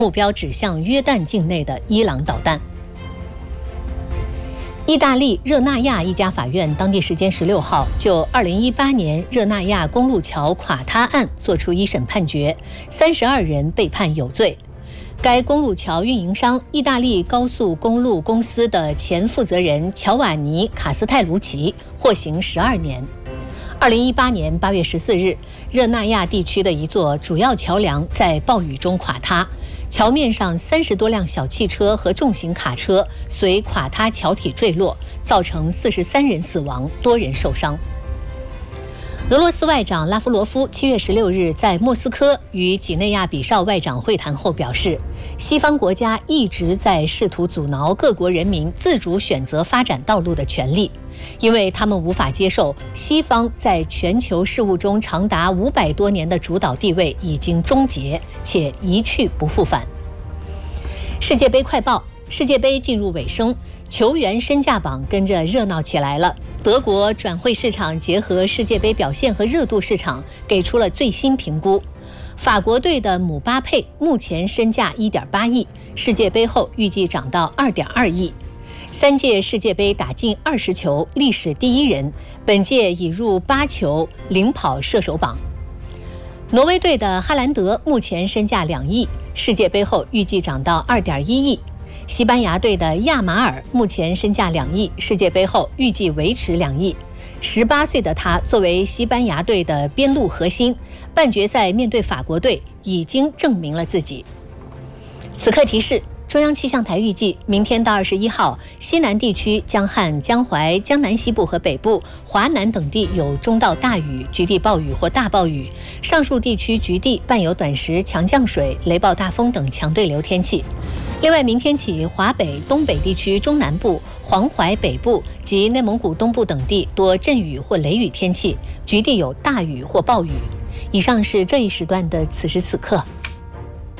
目标指向约旦境内的伊朗导弹。意大利热那亚一家法院当地时间16号就2018年热那亚公路桥垮塌案作出一审判决，32人被判有罪。该公路桥运营商意大利高速公路公司的前负责人乔瓦尼·卡斯泰卢奇获刑12年。2018年8月14日，热那亚地区的一座主要桥梁在暴雨中垮塌，桥面上30多辆小汽车和重型卡车随垮塌桥体坠落，造成43人死亡，多人受伤。俄罗斯外长拉夫罗夫7月16日在莫斯科与几内亚比绍外长会谈后表示，西方国家一直在试图阻挠各国人民自主选择发展道路的权利，因为他们无法接受西方在全球事务中长达500多年的主导地位已经终结，且一去不复返。世界杯快报：世界杯进入尾声，球员身价榜跟着热闹起来了。德国转会市场结合世界杯表现和热度市场，给出了最新评估。法国队的姆巴佩目前身价1.8亿，世界杯后预计涨到2.2亿。3届世界杯打进20球，历史第一人，本届已入8球，领跑射手榜。挪威队的哈兰德目前身价2亿，世界杯后预计涨到2.1亿。西班牙队的亚马尔目前身价2亿，世界杯后预计维持2亿。18岁的他作为西班牙队的边路核心，半决赛面对法国队已经证明了自己。此刻提示：中央气象台预计，明天到21号，西南地区江汉、江淮、江南西部和北部、华南等地有中到大雨，局地暴雨或大暴雨；上述地区局地伴有短时强降水、雷暴大风等强对流天气。另外，明天起，华北、东北地区中南部、黄淮北部及内蒙古东部等地多阵雨或雷雨天气，局地有大雨或暴雨。以上是这一时段的此时此刻。